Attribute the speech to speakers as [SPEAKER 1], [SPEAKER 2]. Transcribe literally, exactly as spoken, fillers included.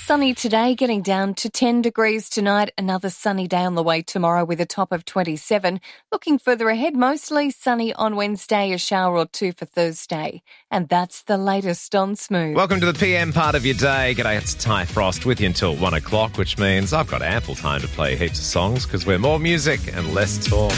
[SPEAKER 1] sunny today, getting down to ten degrees tonight. Another sunny day on the way tomorrow with a top of twenty-seven. Looking further ahead, mostly sunny on Wednesday, a shower or two for Thursday. And that's the latest on Smooth.
[SPEAKER 2] Welcome to the P M part of your day. G'day, it's Ty Frost with you until one o'clock, which means I've got ample time to play heaps of songs because we're more music and less talk.